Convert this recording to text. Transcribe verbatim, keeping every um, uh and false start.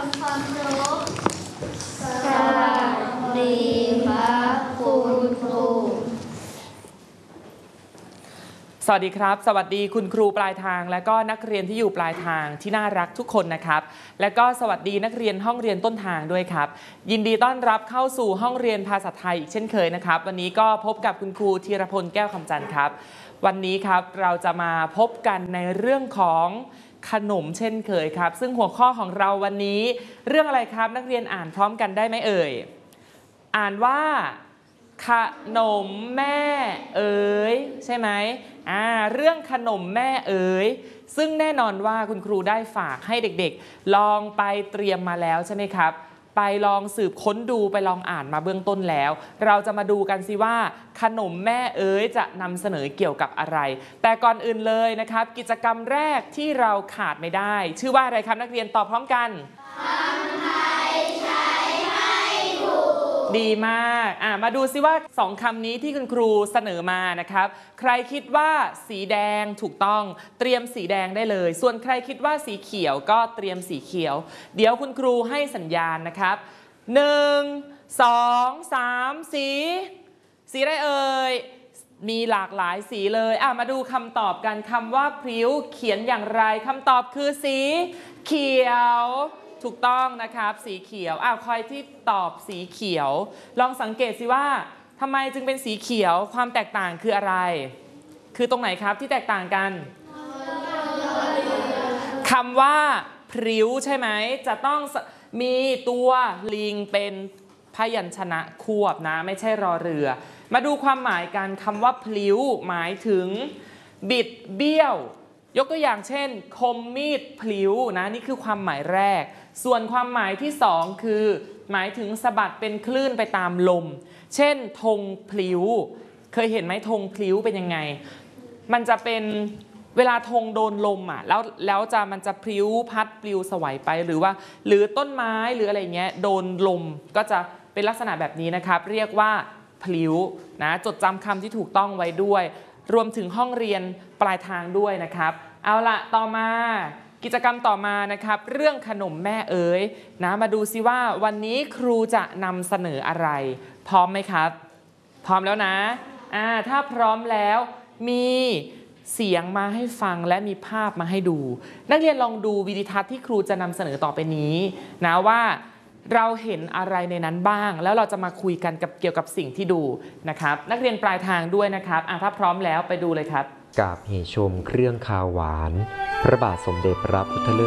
ำความเคารพสวัสดีครับคุณครูสวัสดีครับสวัสดีคุณครูปลายทางและก็นักเรียนที่อยู่ปลายทางที่น่ารักทุกคนนะครับและก็สวัสดีนักเรียนห้องเรียนต้นทางด้วยครับยินดีต้อนรับเข้าสู่ห้องเรียนภาษาไทยอีกเช่นเคยนะครับวันนี้ก็พบกับคุณครูธีรพลแก้วคำจันทร์ครับวันนี้ครับเราจะมาพบกันในเรื่องของขนมเช่นเคยครับซึ่งหัวข้อของเราวันนี้เรื่องอะไรครับนักเรียนอ่านพร้อมกันได้ไหมเอ่ยอ่านว่าขนมแม่เอ๋ยใช่ไหมอ่าเรื่องขนมแม่เอ๋ยซึ่งแน่นอนว่าคุณครูได้ฝากให้เด็กๆลองไปเตรียมมาแล้วใช่ไหมครับไปลองสืบค้นดูไปลองอ่านมาเบื้องต้นแล้วเราจะมาดูกันสิว่าขนมแม่เอ๋ยจะนำเสนอเกี่ยวกับอะไรแต่ก่อนอื่นเลยนะครับกิจกรรมแรกที่เราขาดไม่ได้ชื่อว่าอะไรครับนักเรียนตอบพร้อมกันคำไทยใช้ให้ถูกดีมากอ่ะมาดูซิว่าสองคำนี้ที่คุณครูเสนอมานะครับใครคิดว่าสีแดงถูกต้องเตรียมสีแดงได้เลยส่วนใครคิดว่าสีเขียวก็เตรียมสีเขียวเดี๋ยวคุณครูให้สัญญาณนะครับหนึ่งสองสามสีสีอะไรเอ่ยมีหลากหลายสีเลยอ่ะมาดูคำตอบกันคำว่าพริ้วเขียนอย่างไรคำตอบคือสีเขียวถูกต้องนะครับสีเขียวอ้าวใครที่ตอบสีเขียวลองสังเกตสิว่าทำไมจึงเป็นสีเขียวความแตกต่างคืออะไรคือตรงไหนครับที่แตกต่างกันคำว่าพริ้วใช่ไหมจะต้องมีตัวลิงเป็นพยัญชนะควบนะไม่ใช่รอเรือมาดูความหมายกันคำว่าพลิ้วหมายถึงบิดเบี้ยวยกตัวอย่างเช่นคมมีดพลิ้วนะนี่คือความหมายแรกส่วนความหมายที่สองคือหมายถึงสะบัดเป็นคลื่นไปตามลมเช่นธงพลิ้วเคยเห็นไหมธงพลิ้วเป็นยังไงมันจะเป็นเวลาธงโดนลมอ่ะแล้วแล้วจะมันจะพลิ้วพัดปลิวสวัยไปหรือว่าหรือต้นไม้หรืออะไรเงี้ยโดนลมก็จะเป็นลักษณะแบบนี้นะครับเรียกว่าพลิ้วนะจดจำคำที่ถูกต้องไว้ด้วยรวมถึงห้องเรียนปลายทางด้วยนะครับเอาละต่อมากิจกรรมต่อมานะครับเรื่องขนมแม่เอ๋ยนะมาดูซิว่าวันนี้ครูจะนำเสนออะไรพร้อมไหมครับพร้อมแล้วนะอ่าถ้าพร้อมแล้วมีเสียงมาให้ฟังและมีภาพมาให้ดูนักเรียนลองดูวิดีทัศน์ที่ครูจะนำเสนอต่อไปนี้นะว่าเราเห็นอะไรในนั้นบ้างแล้วเราจะมาคุยกันกับเกี่ยวกับสิ่งที่ดูนะครับนักเรียนปลายทางด้วยนะครับอ่ะถ้าพร้อมแล้วไปดูเลยครับกาบเหชมเครื่องคาวหวานพระบาทสมเด็จพระพุทธเลิศ